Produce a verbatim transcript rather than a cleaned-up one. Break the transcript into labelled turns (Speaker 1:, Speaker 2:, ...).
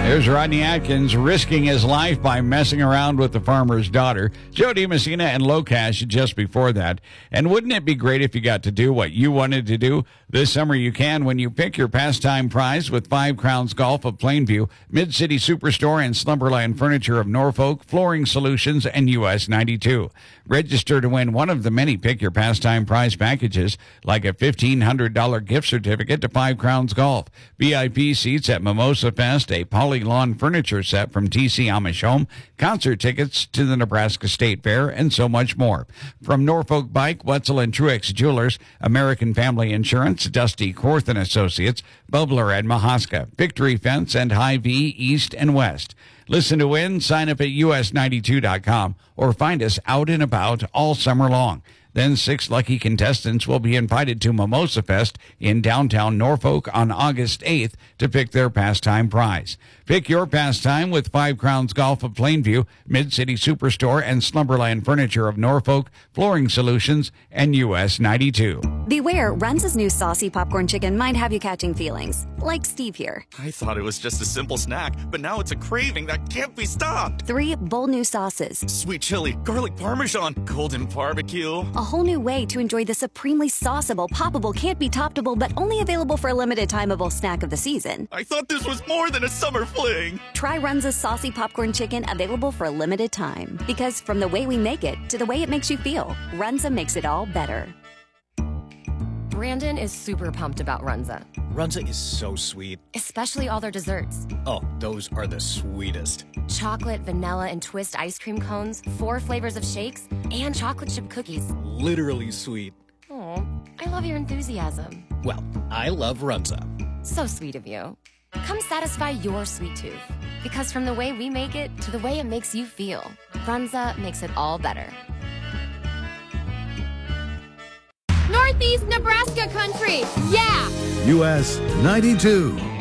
Speaker 1: There's Rodney Atkins risking his life by messing around with the farmer's daughter. Joe DiMessina and Locash just before that. And wouldn't it be great if you got to do what you wanted to do? This summer you can when you pick your pastime prize with Five Crowns Golf of Plainview, Mid-City Superstore, and Slumberland Furniture of Norfolk, Flooring Solutions, and U S ninety-two. Register to win one of the many Pick Your Pastime prize packages, like a fifteen hundred dollars gift certificate to Five Crowns Golf, V I P seats at Mimosa Fest, a Poly Lawn furniture set from T C Amish Home, concert tickets to the Nebraska State Fair, and so much more. From Norfolk Bike, Wetzel and Truex Jewelers, American Family Insurance, Dusty Korth and Associates, Bubbler and Mahaska, Victory Fence, and Hy-Vee East and West. Listen to win, sign up at U S ninety-two dot com, or find us out and about all summer long. Then six lucky contestants will be invited to Mimosa Fest in downtown Norfolk on August eighth to pick their pastime prize. Pick your pastime with Five Crowns Golf of Plainview, Mid-City Superstore, and Slumberland Furniture of Norfolk, Flooring Solutions, and U S ninety-two.
Speaker 2: Beware, Runza's new saucy popcorn chicken might have you catching feelings, like Steve here.
Speaker 3: I thought it was just a simple snack, but now it's a craving that can't be stopped.
Speaker 2: Three bold new sauces.
Speaker 3: Sweet chili, garlic parmesan, golden barbecue.
Speaker 2: A whole new way to enjoy the supremely sauceable, poppable, can't be toppable, but only available for a limited timeable snack of the season.
Speaker 3: I thought this was more than a summer fling.
Speaker 2: Try Runza's saucy popcorn chicken, available for a limited time. Because from the way we make it to the way it makes you feel, Runza makes it all better.
Speaker 4: Brandon is super pumped about Runza.
Speaker 5: Runza is so sweet.
Speaker 4: Especially all their desserts.
Speaker 5: Oh, those are the sweetest.
Speaker 4: Chocolate, vanilla, and twist ice cream cones, four flavors of shakes, and chocolate chip cookies.
Speaker 5: Literally sweet.
Speaker 4: Oh, I love your enthusiasm.
Speaker 5: Well, I love Runza.
Speaker 4: So sweet of you. Come satisfy your sweet tooth. Because from the way we make it to the way it makes you feel, Runza makes it all better.
Speaker 6: Northeast Nebraska country, yeah!
Speaker 7: U S ninety-two.